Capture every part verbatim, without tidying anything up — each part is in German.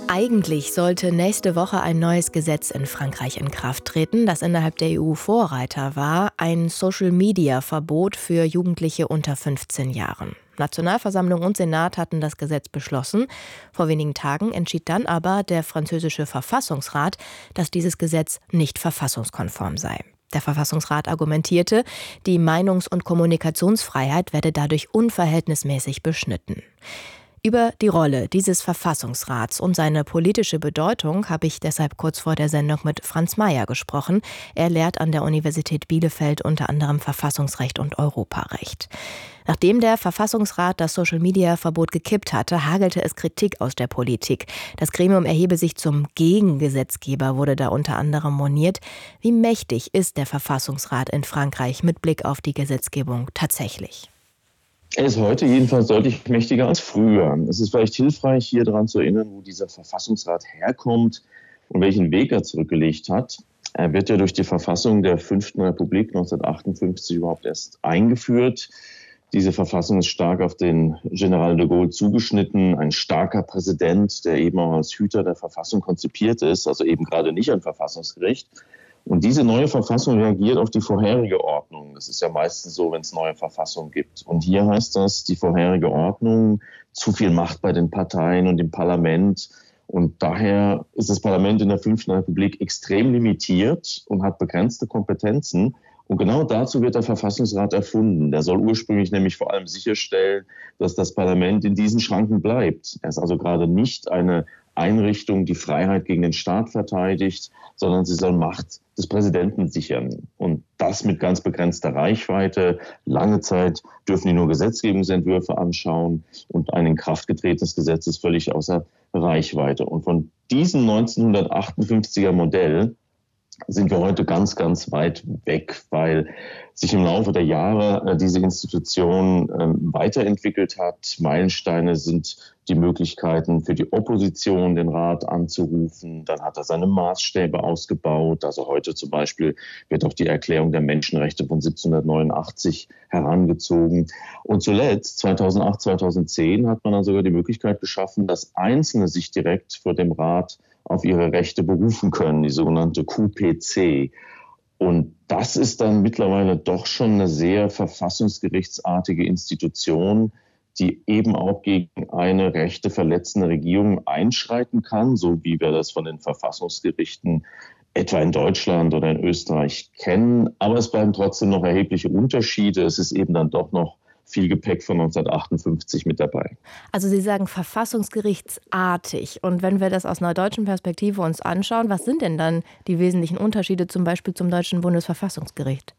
Eigentlich sollte nächste Woche ein neues Gesetz in Frankreich in Kraft treten, das innerhalb der E U Vorreiter war, ein Social-Media-Verbot für Jugendliche unter fünfzehn Jahren. Nationalversammlung und Senat hatten das Gesetz beschlossen. Vor wenigen Tagen entschied dann aber der französische Verfassungsrat, dass dieses Gesetz nicht verfassungskonform sei. Der Verfassungsrat argumentierte, die Meinungs- und Kommunikationsfreiheit werde dadurch unverhältnismäßig beschnitten. Über die Rolle dieses Verfassungsrats und seine politische Bedeutung habe ich deshalb kurz vor der Sendung mit Franz Mayer gesprochen. Er lehrt an der Universität Bielefeld unter anderem Verfassungsrecht und Europarecht. Nachdem der Verfassungsrat das Social-Media-Verbot gekippt hatte, hagelte es Kritik aus der Politik. Das Gremium erhebe sich zum Gegengesetzgeber, wurde da unter anderem moniert. Wie mächtig ist der Verfassungsrat in Frankreich mit Blick auf die Gesetzgebung tatsächlich? Er ist heute jedenfalls deutlich mächtiger als früher. Es ist vielleicht hilfreich, hier daran zu erinnern, wo dieser Verfassungsrat herkommt und welchen Weg er zurückgelegt hat. Er wird ja durch die Verfassung der fünften Republik neunzehnhundertachtundfünfzig überhaupt erst eingeführt. Diese Verfassung ist stark auf den General de Gaulle zugeschnitten, ein starker Präsident, der eben auch als Hüter der Verfassung konzipiert ist, also eben gerade nicht ein Verfassungsgericht. Und diese neue Verfassung reagiert auf die vorherige Ordnung. Das ist ja meistens so, wenn es neue Verfassungen gibt. Und hier heißt das, die vorherige Ordnung, zu viel Macht bei den Parteien und im Parlament. Und daher ist das Parlament in der fünften Republik extrem limitiert und hat begrenzte Kompetenzen. Und genau dazu wird der Verfassungsrat erfunden. Der soll ursprünglich nämlich vor allem sicherstellen, dass das Parlament in diesen Schranken bleibt. Er ist also gerade nicht eine Einrichtung, die Freiheit gegen den Staat verteidigt, sondern sie soll Macht des Präsidenten sichern. Und das mit ganz begrenzter Reichweite. Lange Zeit dürfen die nur Gesetzgebungsentwürfe anschauen und ein in Kraft getretenes Gesetz ist völlig außer Reichweite. Und von diesem neunzehnhundertachtundfünfziger Modell sind wir heute ganz, ganz weit weg, weil sich im Laufe der Jahre äh, diese Institution äh, weiterentwickelt hat. Meilensteine sind die Möglichkeiten für die Opposition, den Rat anzurufen. Dann hat er seine Maßstäbe ausgebaut. Also heute zum Beispiel wird auch die Erklärung der Menschenrechte von siebzehnhundertneunundachtzig herangezogen. Und zuletzt, zweitausendacht, zweitausendzehn, hat man dann sogar die Möglichkeit geschaffen, dass Einzelne sich direkt vor dem Rat auf ihre Rechte berufen können, die sogenannte Q P C. Und das ist dann mittlerweile doch schon eine sehr verfassungsgerichtsartige Institution, die eben auch gegen eine Rechte verletzende Regierung einschreiten kann, so wie wir das von den Verfassungsgerichten etwa in Deutschland oder in Österreich kennen. Aber es bleiben trotzdem noch erhebliche Unterschiede. Es ist eben dann doch noch viel Gepäck von neunzehnhundertachtundfünfzig mit dabei. Also Sie sagen verfassungsgerichtsartig. Und wenn wir das aus einer deutschen Perspektive uns anschauen, was sind denn dann die wesentlichen Unterschiede zum Beispiel zum deutschen Bundesverfassungsgericht?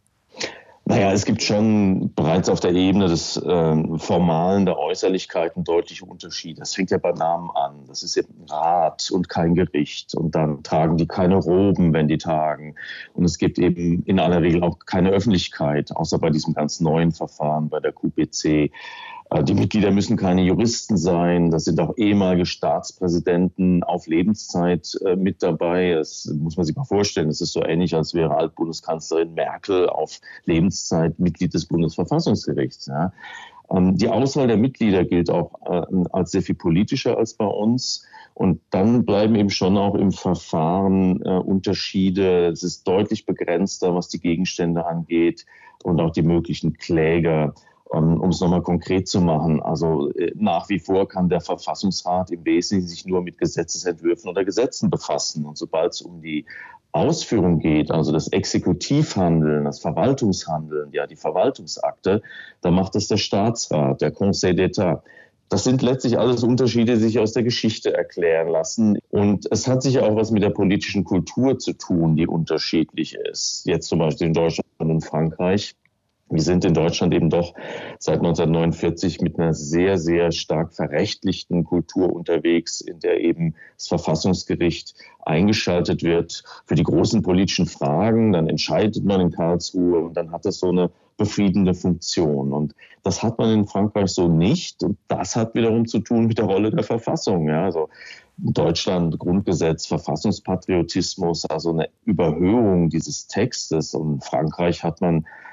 Naja, es gibt schon bereits auf der Ebene des äh, Formalen, der Äußerlichkeiten deutliche Unterschiede. Das fängt ja beim Namen an. Das ist eben ein Rat und kein Gericht. Und dann tragen die keine Roben, wenn die tagen. Und es gibt eben in aller Regel auch keine Öffentlichkeit, außer bei diesem ganz neuen Verfahren bei der Q P C. Die Mitglieder müssen keine Juristen sein. Das sind auch ehemalige Staatspräsidenten auf Lebenszeit äh, mit dabei. Das muss man sich mal vorstellen. Das ist so ähnlich, als wäre Altbundeskanzlerin Merkel auf Lebenszeit Mitglied des Bundesverfassungsgerichts. Ja. Ähm, die Auswahl der Mitglieder gilt auch äh, als sehr viel politischer als bei uns. Und dann bleiben eben schon auch im Verfahren äh, Unterschiede. Es ist deutlich begrenzter, was die Gegenstände angeht und auch die möglichen Kläger. Um es nochmal konkret zu machen, also nach wie vor kann der Verfassungsrat im Wesentlichen sich nur mit Gesetzesentwürfen oder Gesetzen befassen. Und sobald es um die Ausführung geht, also das Exekutivhandeln, das Verwaltungshandeln, ja die Verwaltungsakte, da macht es der Staatsrat, der Conseil d'État. Das sind letztlich alles Unterschiede, die sich aus der Geschichte erklären lassen. Und es hat sicher auch was mit der politischen Kultur zu tun, die unterschiedlich ist. Jetzt zum Beispiel in Deutschland und Frankreich. Wir sind in Deutschland eben doch seit neunzehnhundertneunundvierzig mit einer sehr, sehr stark verrechtlichten Kultur unterwegs, in der eben das Verfassungsgericht eingeschaltet wird für die großen politischen Fragen. Dann entscheidet man in Karlsruhe und dann hat das so eine befriedende Funktion. Und das hat man in Frankreich so nicht. Und das hat wiederum zu tun mit der Rolle der Verfassung. Ja, also Deutschland, Grundgesetz, Verfassungspatriotismus, also eine Überhöhung dieses Textes. Und in Frankreich hat man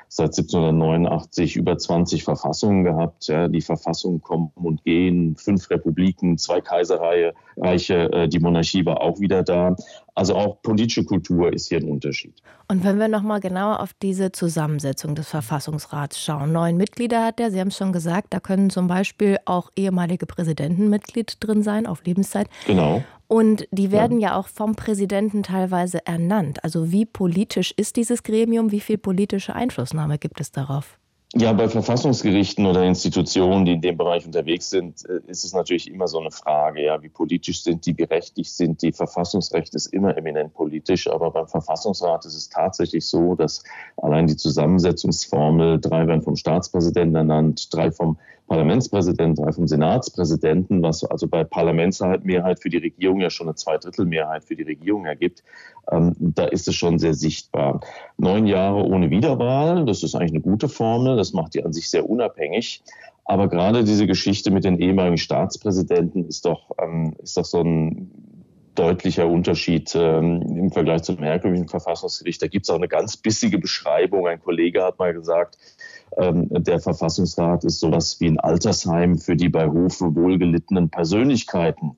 seit siebzehnhundertneunundachtzig über zwanzig Verfassungen gehabt. Ja, die Verfassungen kommen und gehen, fünf Republiken, zwei Kaiserreiche, äh, die Monarchie war auch wieder da. Also auch politische Kultur ist hier ein Unterschied. Und wenn wir noch mal genauer auf diese Zusammensetzung des Verfassungsrats schauen. Neun Mitglieder hat der, Sie haben es schon gesagt, da können zum Beispiel auch ehemalige Präsidenten Mitglied drin sein, auf Lebenszeit. Genau. Und die werden ja. ja auch vom Präsidenten teilweise ernannt. Also wie politisch ist dieses Gremium? Wie viel politische Einflussnahme gibt es darauf? Ja, bei Verfassungsgerichten oder Institutionen, die in dem Bereich unterwegs sind, ist es natürlich immer so eine Frage, ja, wie politisch sind die, wie rechtlich sind die. Verfassungsrecht ist immer eminent politisch, aber beim Verfassungsrat ist es tatsächlich so, dass allein die Zusammensetzungsformel, drei werden vom Staatspräsidenten ernannt, drei vom Parlamentspräsidenten, drei vom Senatspräsidenten, was also bei Parlamentsmehrheit für die Regierung ja schon eine Zweidrittelmehrheit für die Regierung ergibt, ähm, da ist es schon sehr sichtbar. Neun Jahre ohne Wiederwahl, das ist eigentlich eine gute Formel, das macht die an sich sehr unabhängig. Aber gerade diese Geschichte mit den ehemaligen Staatspräsidenten ist doch, ähm, ist doch so ein deutlicher Unterschied ähm, im Vergleich zum herkömmlichen Verfassungsgericht. Da gibt es auch eine ganz bissige Beschreibung. Ein Kollege hat mal gesagt, ähm, der Verfassungsrat ist sowas wie ein Altersheim für die bei Hofe wohlgelittenen Persönlichkeiten.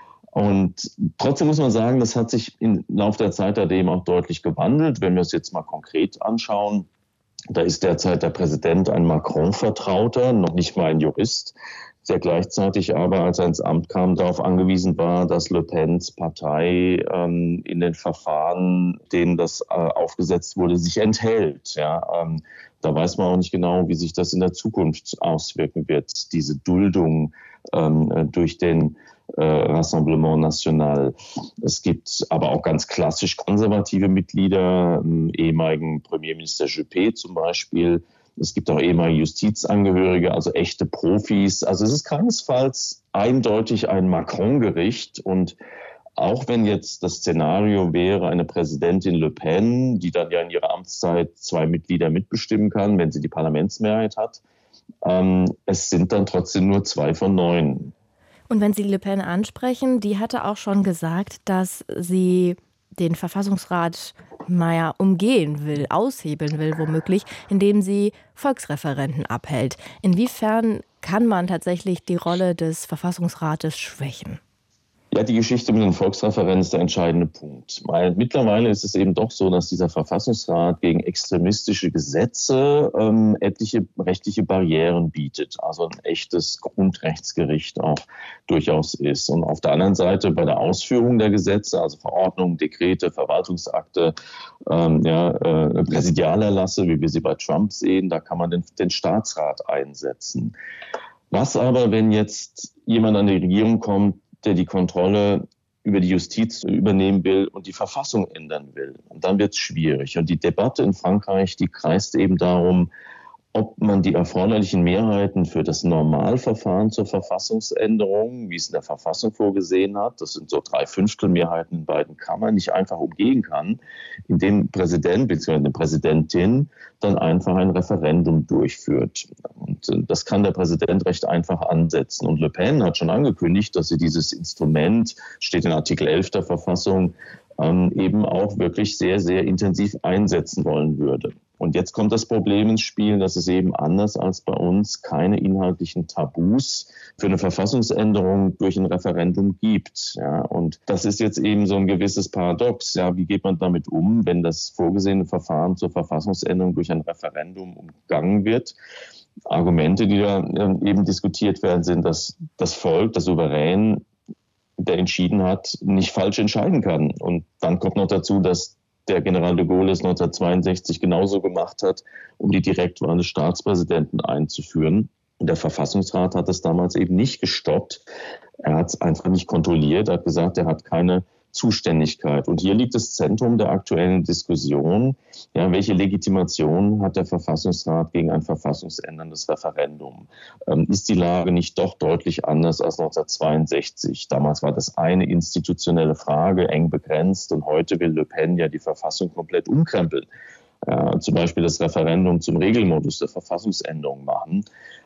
Und trotzdem muss man sagen, das hat sich im Laufe der Zeit seitdem auch deutlich gewandelt. Wenn wir es jetzt mal konkret anschauen, da ist derzeit der Präsident ein Macron-Vertrauter, noch nicht mal ein Jurist, der gleichzeitig aber, als er ins Amt kam, darauf angewiesen war, dass Le Pens Partei ähm, in den Verfahren, denen das äh, aufgesetzt wurde, sich enthält. Ja, ähm, da weiß man auch nicht genau, wie sich das in der Zukunft auswirken wird, diese Duldung ähm, durch den äh, Rassemblement National. Es gibt aber auch ganz klassisch konservative Mitglieder, ähm, ehemaligen Premierminister Juppé zum Beispiel. Es gibt auch ehemalige Justizangehörige, also echte Profis. Also es ist keinesfalls eindeutig ein Macron-Gericht. Und auch wenn jetzt das Szenario wäre, eine Präsidentin Le Pen, die dann ja in ihrer Amtszeit zwei Mitglieder mitbestimmen kann, wenn sie die Parlamentsmehrheit hat, ähm, es sind dann trotzdem nur zwei von neun. Und wenn Sie Le Pen ansprechen, die hatte auch schon gesagt, dass sie den Verfassungsrat naja, umgehen will, aushebeln will womöglich, indem sie Volksreferenden abhält. Inwiefern kann man tatsächlich die Rolle des Verfassungsrates schwächen? Ja, die Geschichte mit den Volksreferenden ist der entscheidende Punkt. Weil mittlerweile ist es eben doch so, dass dieser Verfassungsrat gegen extremistische Gesetze ähm, etliche rechtliche Barrieren bietet. Also ein echtes Grundrechtsgericht auch durchaus ist. Und auf der anderen Seite bei der Ausführung der Gesetze, also Verordnungen, Dekrete, Verwaltungsakte, ähm, ja, äh, Präsidialerlasse, wie wir sie bei Trump sehen, da kann man den, den Staatsrat einsetzen. Was aber, wenn jetzt jemand an die Regierung kommt, der die Kontrolle über die Justiz übernehmen will und die Verfassung ändern will? Und dann wird es schwierig. Und die Debatte in Frankreich, die kreist eben darum, ob man die erforderlichen Mehrheiten für das Normalverfahren zur Verfassungsänderung, wie es in der Verfassung vorgesehen hat, das sind so Dreiviertelmehrheiten in beiden Kammern, nicht einfach umgehen kann, indem Präsident bzw. Präsidentin dann einfach ein Referendum durchführt. Und das kann der Präsident recht einfach ansetzen. Und Le Pen hat schon angekündigt, dass sie dieses Instrument, steht in Artikel elf der Verfassung, ähm, eben auch wirklich sehr, sehr intensiv einsetzen wollen würde. Und jetzt kommt das Problem ins Spiel, dass es eben anders als bei uns keine inhaltlichen Tabus für eine Verfassungsänderung durch ein Referendum gibt. Ja, und das ist jetzt eben so ein gewisses Paradox. Ja, wie geht man damit um, wenn das vorgesehene Verfahren zur Verfassungsänderung durch ein Referendum umgangen wird? Argumente, die da eben diskutiert werden, sind, dass das Volk, der Souverän, der entschieden hat, nicht falsch entscheiden kann. Und dann kommt noch dazu, dass der General de Gaulle es neunzehnhundertzweiundsechzig genauso gemacht hat, um die Direktwahl des Staatspräsidenten einzuführen. Und der Verfassungsrat hat es damals eben nicht gestoppt. Er hat es einfach nicht kontrolliert, er hat gesagt, er hat keine Zuständigkeit. Und hier liegt das Zentrum der aktuellen Diskussion. Ja, welche Legitimation hat der Verfassungsrat gegen ein verfassungsänderndes Referendum? Ähm, ist die Lage nicht doch deutlich anders als neunzehnhundertzweiundsechzig? Damals war das eine institutionelle Frage, eng begrenzt, und heute will Le Pen ja die Verfassung komplett umkrempeln. Äh, zum Beispiel das Referendum zum Regelmodus der Verfassungsänderung machen.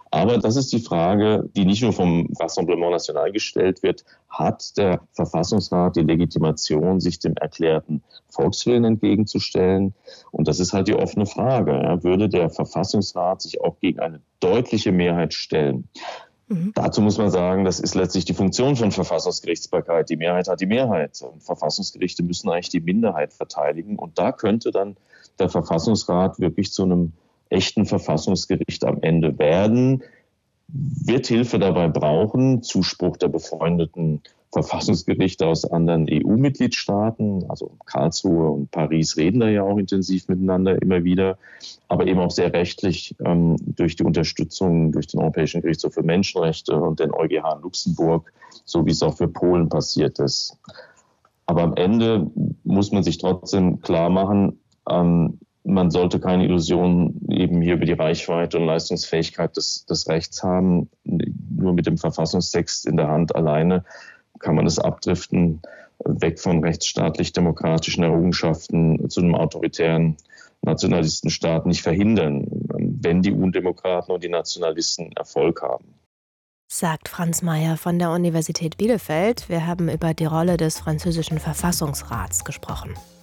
Aber das ist die Frage, die nicht nur vom Rassemblement National gestellt wird. Hat der Verfassungsrat die Legitimation, sich dem erklärten Volkswillen entgegenzustellen? Und das ist halt die offene Frage. Ja, würde der Verfassungsrat sich auch gegen eine deutliche Mehrheit stellen? Mhm. Dazu muss man sagen, das ist letztlich die Funktion von Verfassungsgerichtsbarkeit. Die Mehrheit hat die Mehrheit. Und Verfassungsgerichte müssen eigentlich die Minderheit verteidigen. Und da könnte dann der Verfassungsrat wirklich zu einem echten Verfassungsgericht am Ende werden, wird Hilfe dabei brauchen, Zuspruch der befreundeten Verfassungsgerichte aus anderen E U-Mitgliedstaaten, also Karlsruhe und Paris reden da ja auch intensiv miteinander immer wieder, aber eben auch sehr rechtlich ähm, durch die Unterstützung durch den Europäischen Gerichtshof für Menschenrechte und den EuGH in Luxemburg, so wie es auch für Polen passiert ist. Aber am Ende muss man sich trotzdem klar machen, ähm, man sollte keine Illusionen eben hier über die Reichweite und Leistungsfähigkeit des, des Rechts haben. Nur mit dem Verfassungstext in der Hand alleine kann man es abdriften, weg von rechtsstaatlich-demokratischen Errungenschaften zu einem autoritären Nationalistenstaat nicht verhindern, wenn die Undemokraten und die Nationalisten Erfolg haben. Sagt Franz Mayer von der Universität Bielefeld. Wir haben über die Rolle des französischen Verfassungsrats gesprochen.